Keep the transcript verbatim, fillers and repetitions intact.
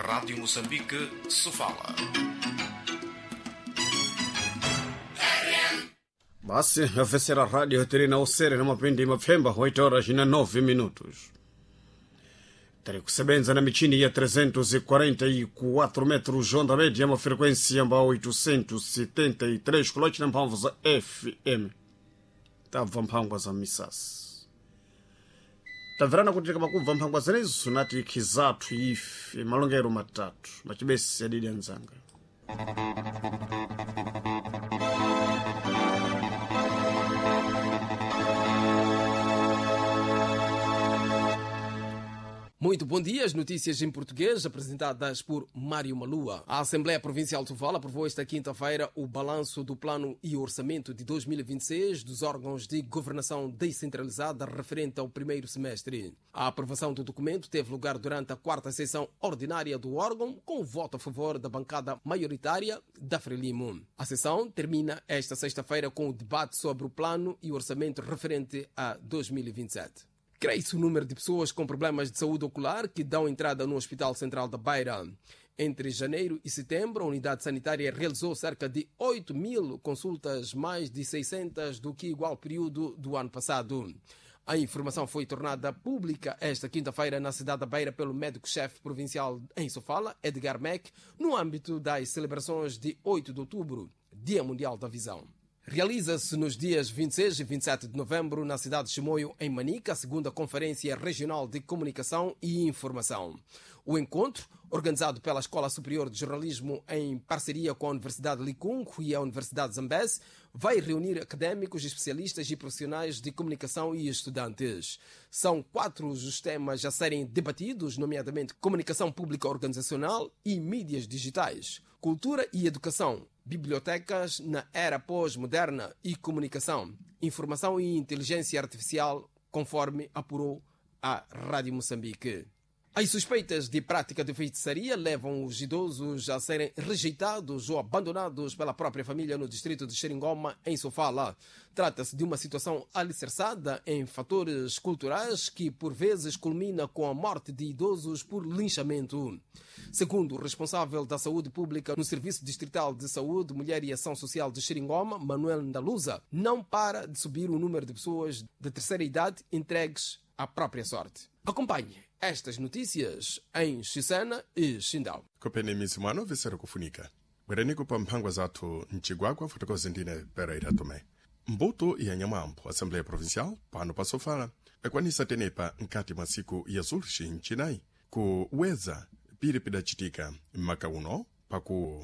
Rádio Moçambique, Sofala. Basi afesera radio terina usere na mapindi mapemba oito horas na nove minutos. Tere kusebenza na michini ya trezentos e quarenta e quatro metros onda média, uma frequência amba oitocentos e setenta e três kilohertz na mphamvu za F M. Tabva mphangwa za misasi. Tavirana kuti kamakumva mphangwa zenezo nati khizathu ife malongero matatu machibesi yadidi anzanga. Muito bom dia, as notícias em português apresentadas por Mário Malua. A Assembleia Provincial de Sofala aprovou esta quinta-feira o balanço do Plano e Orçamento de dois mil e vinte e seis dos órgãos de governação descentralizada referente ao primeiro semestre. A aprovação do documento teve lugar durante a quarta sessão ordinária do órgão, com o voto a favor da bancada maioritária da Frelimo. A sessão termina esta sexta-feira com o debate sobre o Plano e Orçamento referente a dois mil e vinte e sete. Cresce o número de pessoas com problemas de saúde ocular que dão entrada no Hospital Central da Beira. Entre janeiro e setembro, a unidade sanitária realizou cerca de oito mil consultas, mais de seiscentas do que igual período do ano passado. A informação foi tornada pública esta quinta-feira na cidade da Beira pelo médico-chefe provincial em Sofala, Edgar Meck, no âmbito das celebrações de oito de outubro, Dia Mundial da Visão. Realiza-se nos dias vinte e seis e vinte e sete de novembro na cidade de Chimoio, em Manica, a segunda Conferência Regional de Comunicação e Informação. O encontro, organizado pela Escola Superior de Jornalismo em parceria com a Universidade Licungo e a Universidade Zambeze, vai reunir académicos, especialistas e profissionais de comunicação e estudantes. São quatro os temas a serem debatidos, nomeadamente comunicação pública organizacional e mídias digitais, cultura e educação, bibliotecas na era pós-moderna e comunicação, informação e inteligência artificial, conforme apurou a Rádio Moçambique. As suspeitas de prática de feitiçaria levam os idosos a serem rejeitados ou abandonados pela própria família no distrito de Xeringoma, em Sofala. Trata-se de uma situação alicerçada em fatores culturais que, por vezes, culmina com a morte de idosos por linchamento. Segundo o responsável da saúde pública no Serviço Distrital de Saúde, Mulher e Ação Social de Xeringoma, Manuel Ndaluza, não para de subir o número de pessoas de terceira idade entregues à própria sorte. Acompanhe estas notícias em Xisena e Xindau. Kopene misimano visero kufunika. Bwereniko pa mphangwa zathu mchigwagwa fotokoze ndine Pereira Tome. Mbuto ya nyamambo Assembleia Provincial pano pa Sofala ekwanisa tenepa nkati mwa siku ya zulxi ncinayi kuweza piri pidacitika maka uno paku